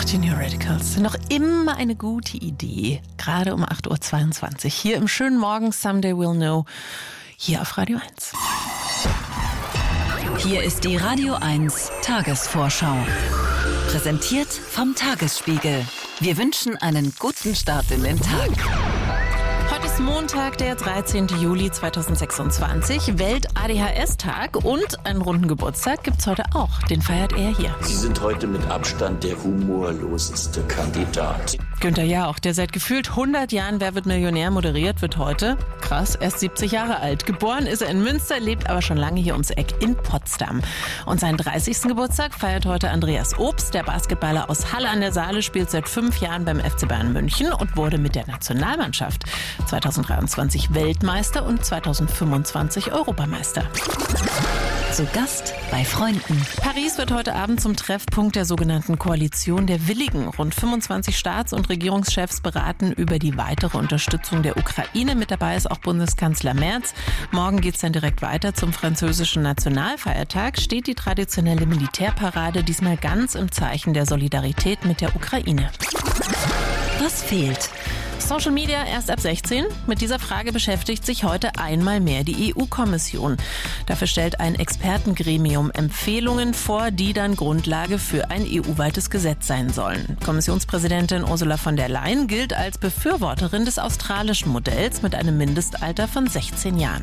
Die New Radicals sind noch immer eine gute Idee. Gerade um 8.22 Uhr. Hier im schönen Morgen Someday We'll Know. Hier auf Radio 1. Hier ist die Radio 1 Tagesvorschau. Präsentiert vom Tagesspiegel. Wir wünschen einen guten Start in den Tag. Heute ist Montag, der 13. Juli 2026, Welt-ADHS-Tag und einen runden Geburtstag gibt's heute auch. Den feiert er hier. Sie sind heute mit Abstand der humorloseste Kandidat. Günther Jauch, der seit gefühlt 100 Jahren Wer wird Millionär moderiert, wird heute, krass, erst 70 Jahre alt. Geboren ist er in Münster, lebt aber schon lange hier ums Eck in Potsdam. Und seinen 30. Geburtstag feiert heute Andreas Obst. Der Basketballer aus Halle an der Saale spielt seit 5 Jahren beim FC Bayern München und wurde mit der Nationalmannschaft 2023 Weltmeister und 2025 Europameister. Zu Gast bei Freunden. Paris wird heute Abend zum Treffpunkt der sogenannten Koalition der Willigen. Rund 25 Staats- und Regierungschefs beraten über die weitere Unterstützung der Ukraine. Mit dabei ist auch Bundeskanzler Merz. Morgen geht es dann direkt weiter zum französischen Nationalfeiertag. Steht die traditionelle Militärparade diesmal ganz im Zeichen der Solidarität mit der Ukraine. Was fehlt? Social Media erst ab 16? Mit dieser Frage beschäftigt sich heute einmal mehr die EU-Kommission. Dafür stellt ein Expertengremium Empfehlungen vor, die dann Grundlage für ein EU-weites Gesetz sein sollen. Kommissionspräsidentin Ursula von der Leyen gilt als Befürworterin des australischen Modells mit einem Mindestalter von 16 Jahren.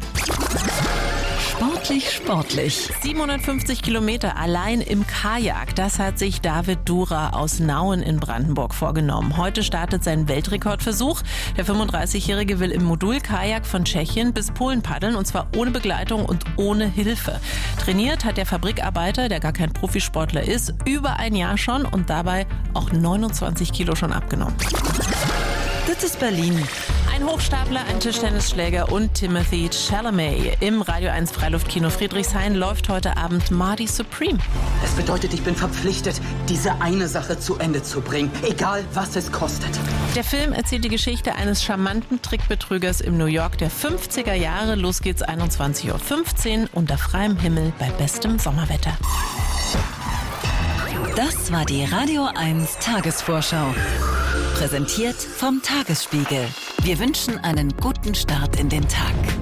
Sportlich. 750 Kilometer allein im Kajak. Das hat sich David Dura aus Nauen in Brandenburg vorgenommen. Heute startet sein Weltrekordversuch. Der 35-Jährige will im Modul-Kajak von Tschechien bis Polen paddeln und zwar ohne Begleitung und ohne Hilfe. Trainiert hat der Fabrikarbeiter, der gar kein Profisportler ist, über ein Jahr schon und dabei auch 29 Kilo schon abgenommen. Das ist Berlin. Ein Hochstapler, ein Tischtennisschläger und Timothée Chalamet. Im Radio 1 Freiluftkino Friedrichshain läuft heute Abend Marty Supreme. Es bedeutet, ich bin verpflichtet, diese eine Sache zu Ende zu bringen, egal was es kostet. Der Film erzählt die Geschichte eines charmanten Trickbetrügers im New York der 50er Jahre. Los geht's 21.15 Uhr unter freiem Himmel bei bestem Sommerwetter. Das war die Radio 1 Tagesvorschau. Präsentiert vom Tagesspiegel. Wir wünschen einen guten Start in den Tag.